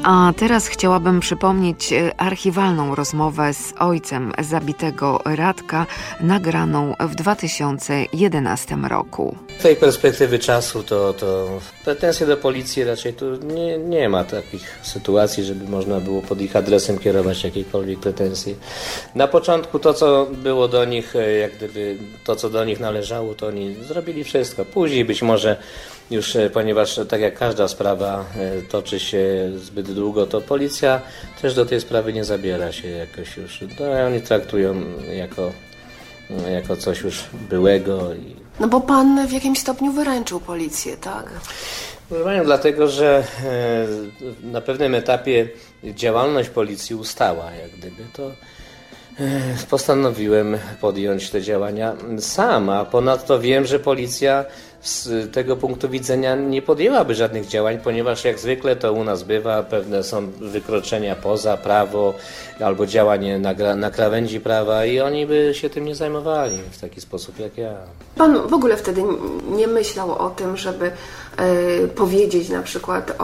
A teraz chciałabym przypomnieć archiwalną rozmowę z ojcem zabitego Radka, nagraną w 2011 roku. Z tej perspektywy czasu to pretensje do policji raczej tu nie ma takich sytuacji, żeby można było pod ich adresem kierować jakiekolwiek pretensje. Na początku to, co było do nich, jak gdyby to, co do nich należało, to oni zrobili wszystko. Później być może już, ponieważ tak jak każda sprawa toczy się zbyt długo, to policja też do tej sprawy nie zabiera się jakoś już. No, oni traktują jako coś już byłego. No bo pan w jakimś stopniu wyręczył policję, tak? Proszę panią, dlatego, że na pewnym etapie działalność policji ustała, jak gdyby, to postanowiłem podjąć te działania sam, a ponadto wiem, że policja z tego punktu widzenia nie podjęłaby żadnych działań, ponieważ jak zwykle to u nas bywa, pewne są wykroczenia poza prawo albo działanie na krawędzi prawa i oni by się tym nie zajmowali w taki sposób jak ja. Pan w ogóle wtedy nie myślał o tym, żeby powiedzieć na przykład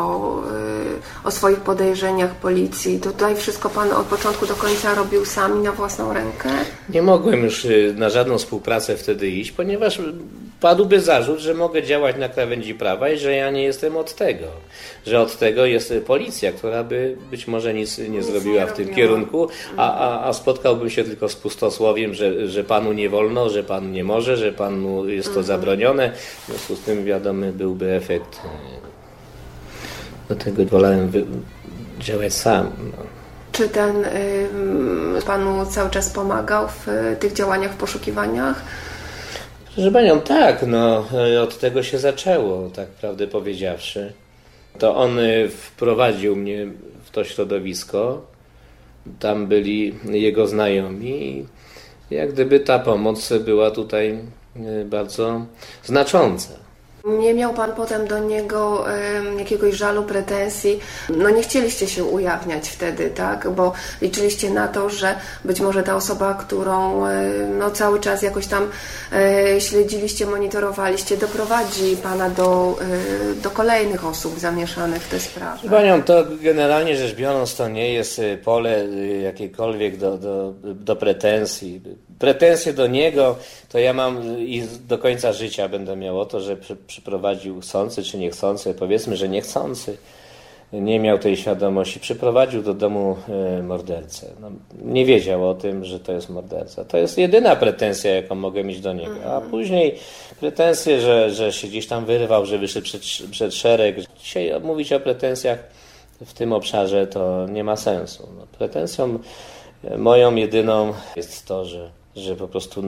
o swoich podejrzeniach policji. Tutaj wszystko pan od początku do końca robił sam i na własną rękę? Nie mogłem już na żadną współpracę wtedy iść, ponieważ padłby zarzut, że mogę działać na krawędzi prawa i że ja nie jestem od tego. Że od tego jest policja, która by być może nic nie zrobiła w tym kierunku, a spotkałbym się tylko z pustosłowiem, że panu nie wolno, że pan nie może, że panu jest to zabronione. W związku z tym wiadomy byłby efekt. Dlatego wolałem działać sam. No. Czy ten panu cały czas pomagał w tych działaniach, w poszukiwaniach? Proszę panią, tak, no od tego się zaczęło, tak prawdę powiedziawszy. To on wprowadził mnie w to środowisko, tam byli jego znajomi i jak gdyby ta pomoc była tutaj bardzo znacząca. Nie miał pan potem do niego jakiegoś żalu, pretensji? No nie chcieliście się ujawniać wtedy, tak? Bo liczyliście na to, że być może ta osoba, którą no, cały czas jakoś tam śledziliście, monitorowaliście, doprowadzi pana do kolejnych osób zamieszanych w tę sprawę. Panią, to generalnie rzecz biorąc, to nie jest pole jakiekolwiek do pretensji. Pretensje do niego to ja mam i do końca życia będę miał o to, że przyprowadził chcący czy niechcący, powiedzmy, że niechcący, nie miał tej świadomości, przyprowadził do domu mordercę. No, nie wiedział o tym, że to jest morderca. To jest jedyna pretensja, jaką mogę mieć do niego. A później pretensje, że się gdzieś tam wyrwał, że wyszedł przed szereg. Dzisiaj mówić o pretensjach w tym obszarze to nie ma sensu. No, pretensją moją jedyną jest to, że po prostu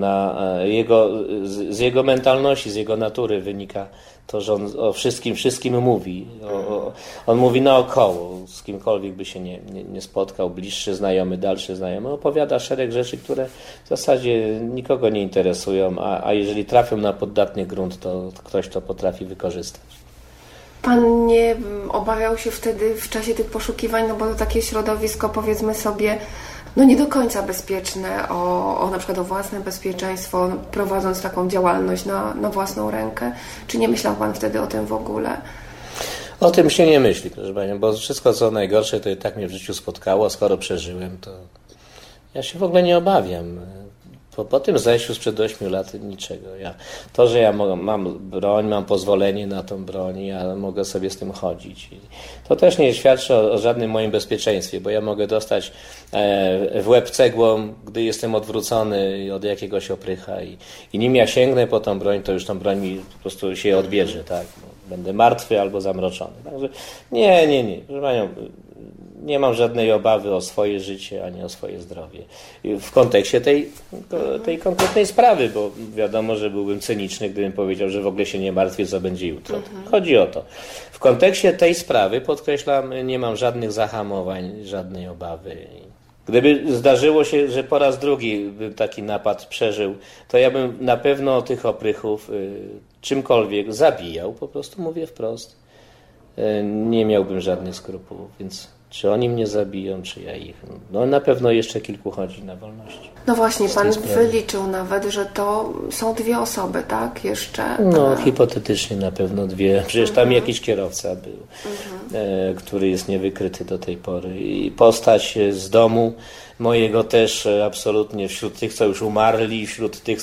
z jego mentalności, z jego natury wynika to, że on o wszystkim mówi. On mówi naokoło, z kimkolwiek by się nie spotkał, bliższy znajomy, dalszy znajomy. Opowiada szereg rzeczy, które w zasadzie nikogo nie interesują, a jeżeli trafią na poddatny grunt, to ktoś to potrafi wykorzystać. Pan nie obawiał się wtedy w czasie tych poszukiwań, no bo to takie środowisko, powiedzmy sobie, no nie do końca bezpieczne, na przykład o własne bezpieczeństwo, prowadząc taką działalność na własną rękę. Czy nie myślał pan wtedy o tym w ogóle? O tym się nie myśli, proszę panią, bo wszystko co najgorsze to i tak mnie w życiu spotkało, skoro przeżyłem, to ja się w ogóle nie obawiam. Po tym zajściu sprzed 8 lat niczego. To, że ja mam broń, mam pozwolenie na tą broń, ja mogę sobie z tym chodzić. To też nie świadczy o żadnym moim bezpieczeństwie, bo ja mogę dostać w łeb cegłą, gdy jestem odwrócony od jakiegoś oprycha i nim ja sięgnę po tą broń, to już tą broń mi po prostu się odbierze, tak? Będę martwy albo zamroczony. Także nie. Proszę panią, nie mam żadnej obawy o swoje życie, ani o swoje zdrowie. W kontekście tej konkretnej sprawy, bo wiadomo, że byłbym cyniczny, gdybym powiedział, że w ogóle się nie martwię, co będzie jutro. Chodzi o to. W kontekście tej sprawy, podkreślam, nie mam żadnych zahamowań, żadnej obawy. Gdyby zdarzyło się, że po raz drugi bym taki napad przeżył, to ja bym na pewno tych oprychów czymkolwiek zabijał, po prostu mówię wprost. Nie miałbym żadnych skrupułów, więc Czy oni mnie zabiją, czy ja ich. No na pewno jeszcze kilku chodzi na wolności. No właśnie, pan wyliczył nawet, że to są 2 osoby, tak? Jeszcze. No hipotetycznie na pewno 2. Przecież tam jakiś kierowca był, który jest niewykryty do tej pory. I postać z domu mojego też absolutnie wśród tych, co już umarli, wśród tych,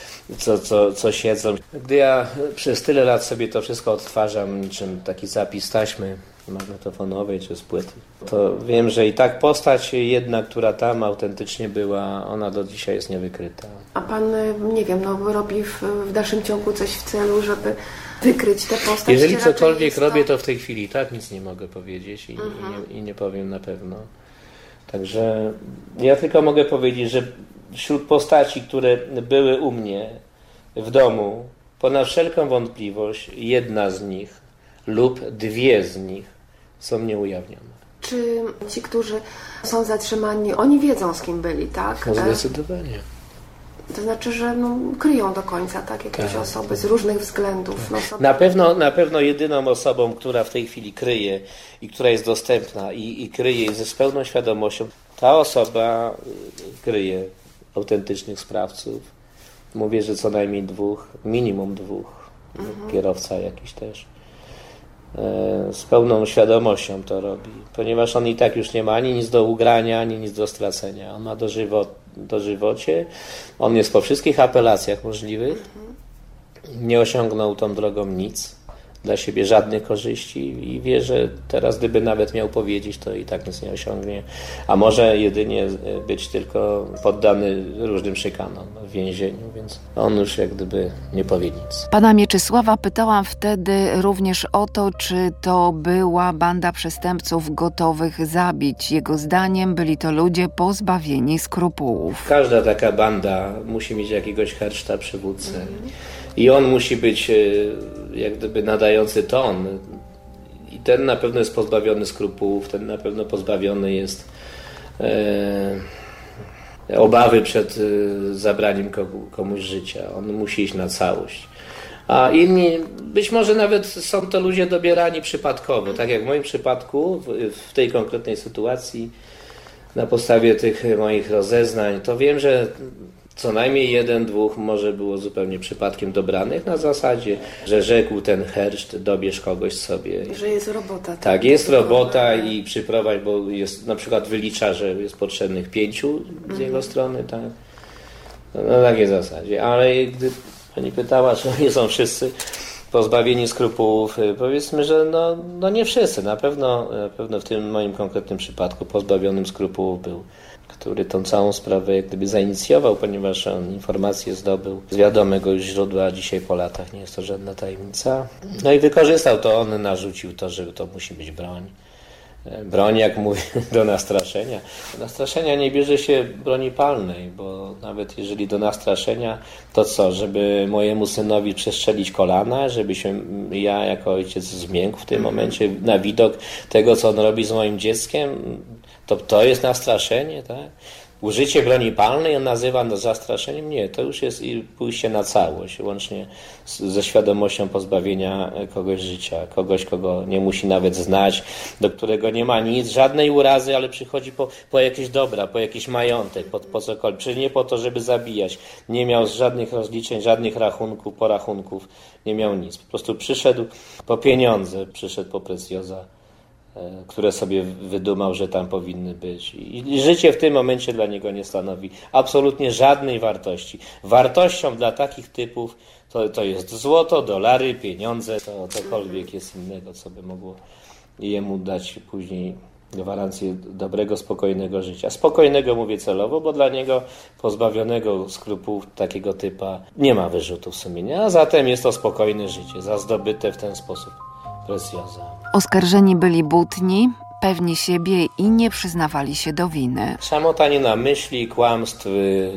co siedzą. Gdy ja przez tyle lat sobie to wszystko odtwarzam, niczym taki zapis taśmy magnetofonowej czy z płyty, to wiem, że i tak postać jedna, która tam autentycznie była, ona do dzisiaj jest niewykryta. A pan, nie wiem, robi w dalszym ciągu coś w celu, żeby wykryć tę postać? Jeżeli cokolwiek robię, to w tej chwili tak nic nie mogę powiedzieć i nie powiem na pewno. Także ja tylko mogę powiedzieć, że wśród postaci, które były u mnie w domu, ponad wszelką wątpliwość, jedna z nich lub 2 z nich są nieujawnione. Czy ci, którzy są zatrzymani, oni wiedzą, z kim byli, tak? No zdecydowanie. To znaczy, że kryją do końca jakieś osoby z różnych względów. Na pewno jedyną osobą, która w tej chwili kryje i która jest dostępna i kryje ze pełną świadomością, ta osoba kryje autentycznych sprawców. Mówię, że co najmniej 2, minimum 2. Kierowca jakiś też. Z pełną świadomością to robi, ponieważ on i tak już nie ma ani nic do ugrania, ani nic do stracenia. On ma dożywocie, on jest po wszystkich apelacjach możliwych, nie osiągnął tą drogą nic dla siebie, żadnych korzyści i wie, że teraz gdyby nawet miał powiedzieć, to i tak nic nie osiągnie, a może jedynie być tylko poddany różnym szykanom w więzieniu, więc on już jak gdyby nie powie nic. Pana Mieczysława pytałam wtedy również o to, czy to była banda przestępców gotowych zabić. Jego zdaniem byli to ludzie pozbawieni skrupułów. Każda taka banda musi mieć jakiegoś herszta przywódcę. I on musi być jak gdyby nadający ton. I ten na pewno jest pozbawiony skrupułów, ten na pewno pozbawiony jest obawy przed zabraniem komuś życia. On musi iść na całość. A inni, być może nawet są to ludzie dobierani przypadkowo. Tak jak w moim przypadku, w tej konkretnej sytuacji, na podstawie tych moich rozeznań, to wiem, że co najmniej 1, 2 może było zupełnie przypadkiem dobranych na zasadzie, że rzekł ten herszt, dobierz kogoś sobie. Że jest robota. Tak, jest robota i przyprowadź, bo jest, na przykład wylicza, że jest potrzebnych 5 z jego strony, tak. Na takiej zasadzie. Ale gdy pani pytała, czy oni są wszyscy pozbawieni skrupułów, powiedzmy, że no nie wszyscy. Na pewno w tym moim konkretnym przypadku pozbawionym skrupułów był, który tą całą sprawę jak gdyby zainicjował, ponieważ on informacje zdobył z wiadomego już źródła, dzisiaj po latach nie jest to żadna tajemnica. No i wykorzystał to, on narzucił to, że to musi być broń. Broń, jak mówi, do nastraszenia. Do nastraszenia nie bierze się broni palnej, bo nawet jeżeli do nastraszenia, to co, żeby mojemu synowi przestrzelić kolana, żeby się ja jako ojciec zmiękł w tym momencie na widok tego, co on robi z moim dzieckiem, to jest nastraszenie, tak? Użycie broni palnej on nazywa zastraszeniem? Nie, to już jest pójście na całość, łącznie ze świadomością pozbawienia kogoś życia, kogoś, kogo nie musi nawet znać, do którego nie ma nic, żadnej urazy, ale przychodzi po jakieś dobra, po jakiś majątek, po cokolwiek. Przecież nie po to, żeby zabijać. Nie miał żadnych rozliczeń, żadnych porachunków, nie miał nic. Po prostu przyszedł po pieniądze, przyszedł po precjoza, które sobie wydumał, że tam powinny być. I życie w tym momencie dla niego nie stanowi absolutnie żadnej wartości. Wartością dla takich typów to jest złoto, dolary, pieniądze, to cokolwiek jest innego, co by mogło jemu dać później gwarancję dobrego, spokojnego życia. Spokojnego mówię celowo, bo dla niego pozbawionego skrupułów takiego typa nie ma wyrzutów sumienia, a zatem jest to spokojne życie, za zdobyte w ten sposób precjoza. Oskarżeni byli butni, pewni siebie i nie przyznawali się do winy. Szamotanina myśli, kłamstw,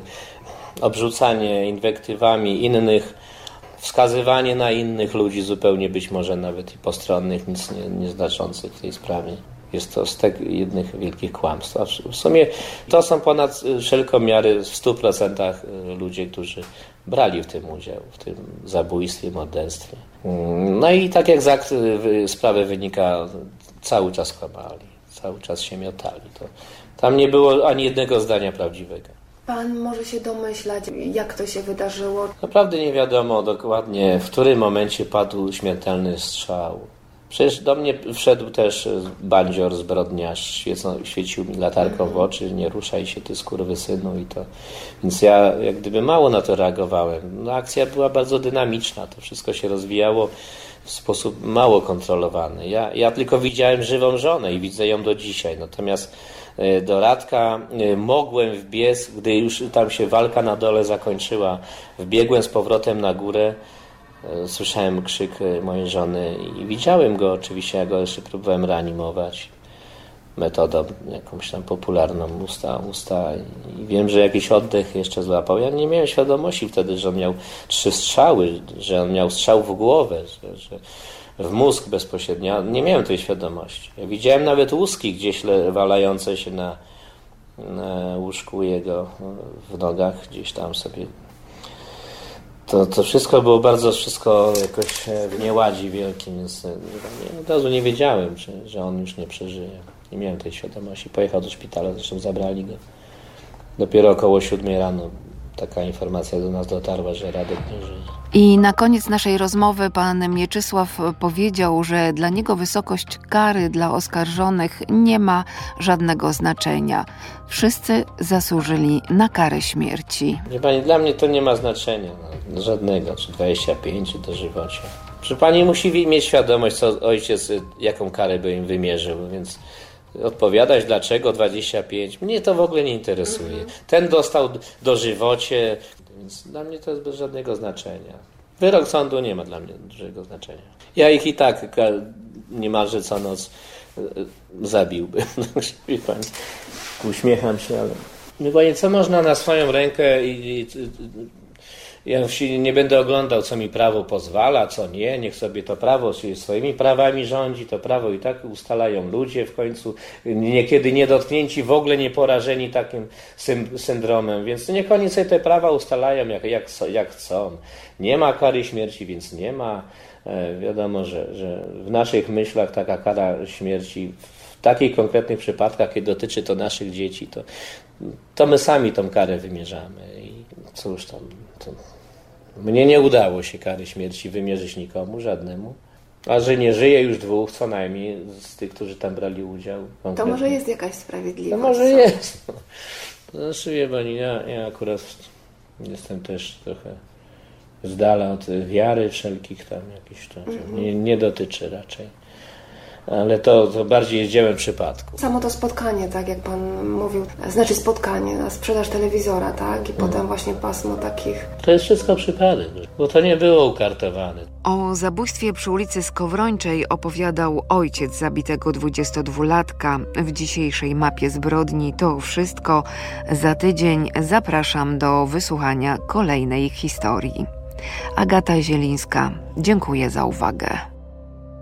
obrzucanie inwektywami innych, wskazywanie na innych ludzi, zupełnie być może nawet i postronnych, nic nieznaczących w tej sprawie. Jest to stek jednych wielkich kłamstw. W sumie to są ponad wszelką miarę w 100% ludzie, którzy brali w tym udział, w tym zabójstwie, morderstwie. No i tak jak z akt sprawy wynika, cały czas kłamali. cały czas się miotali. Tam nie było ani jednego zdania prawdziwego. Pan może się domyślać, jak to się wydarzyło? Naprawdę nie wiadomo dokładnie, w którym momencie padł śmiertelny strzał. Przecież do mnie wszedł też bandzior, zbrodniarz, świecił mi latarką w oczy, nie ruszaj się ty skurwysynu Więc ja jak gdyby mało na to reagowałem. No, akcja była bardzo dynamiczna, to wszystko się rozwijało w sposób mało kontrolowany. Ja tylko widziałem żywą żonę i widzę ją do dzisiaj, natomiast do Radka mogłem wbiec, gdy już tam się walka na dole zakończyła. Wbiegłem z powrotem na górę, słyszałem krzyk mojej żony i widziałem go oczywiście, ja go jeszcze próbowałem reanimować metodą jakąś tam popularną, usta i wiem, że jakiś oddech jeszcze złapał. Ja nie miałem świadomości wtedy, że on miał 3 strzały, że on miał strzał w głowę, że w mózg bezpośrednio. Nie miałem tej świadomości. Ja widziałem nawet łuski gdzieś walające się na łóżku jego w nogach, gdzieś tam sobie. To wszystko było wszystko jakoś w nieładzi wielkim, więc od razu nie wiedziałem, że on już nie przeżyje. Nie miałem tej świadomości. Pojechał do szpitala, zresztą zabrali go. Dopiero około 7 rano taka informacja do nas dotarła, że Radek nie żyje. I na koniec naszej rozmowy pan Mieczysław powiedział, że dla niego wysokość kary dla oskarżonych nie ma żadnego znaczenia. Wszyscy zasłużyli na karę śmierci. Wie pani, dla mnie to nie ma znaczenia. Żadnego, czy 25, czy dożywocie. Że pani musi mieć świadomość, co ojciec, jaką karę by im wymierzył, więc odpowiadać dlaczego 25, mnie to w ogóle nie interesuje. Ten dostał dożywocie, więc dla mnie to jest bez żadnego znaczenia. Wyrok sądu nie ma dla mnie dużego znaczenia. Ja ich i tak niemalże co noc zabiłbym. Wie pani, uśmiecham się, ale... No bo co można na swoją rękę ja się nie będę oglądał, co mi prawo pozwala, co nie. Niech sobie to prawo swoimi prawami rządzi. To prawo i tak ustalają ludzie w końcu. Niekiedy niedotknięci, w ogóle nie porażeni takim syndromem. Więc niech oni sobie te prawa ustalają jak chcą. Nie ma kary śmierci, więc nie ma. Wiadomo, że w naszych myślach taka kara śmierci w takich konkretnych przypadkach, kiedy dotyczy to naszych dzieci, to my sami tą karę wymierzamy. I cóż tam... Mnie nie udało się kary śmierci wymierzyć nikomu, żadnemu. A że nie żyje już 2 co najmniej z tych, którzy tam brali udział. To może jest jakaś sprawiedliwość. To może jest. Znaczy, wie pani, ja akurat jestem też trochę z dala od wiary wszelkich tam jakichś to nie dotyczy raczej. Ale to bardziej jest dziełem przypadku. Samo to spotkanie, tak jak pan mówił, znaczy spotkanie na sprzedaż telewizora, tak? I potem właśnie pasmo takich... To jest wszystko przypadek, bo to nie było ukartowane. O zabójstwie przy ulicy Skowrończej opowiadał ojciec zabitego 22-latka. W dzisiejszej mapie zbrodni to wszystko. Za tydzień zapraszam do wysłuchania kolejnej historii. Agata Zielińska, dziękuję za uwagę.